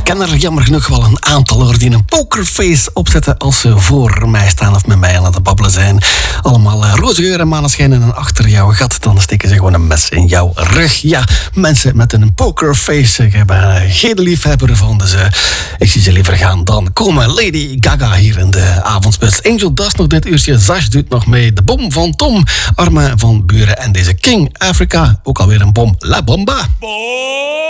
ken er jammer genoeg wel een aantal hoor, die een pokerface opzetten als ze voor mij staan of met mij aan het babbelen zijn. Allemaal roze geur en maneschijn en achter jouw gat, dan steken ze gewoon een mes in jouw rug. Ja, mensen met een pokerface. Ik heb geen liefhebber van, dus ik zie ze liever gaan dan komen. Lady Gaga hier in de avondspits. Angel Dust nog dit uurtje. Zash doet nog mee. De bom van Tom. Arme van Buren en deze King Africa. Ook alweer een bom. La Bomba.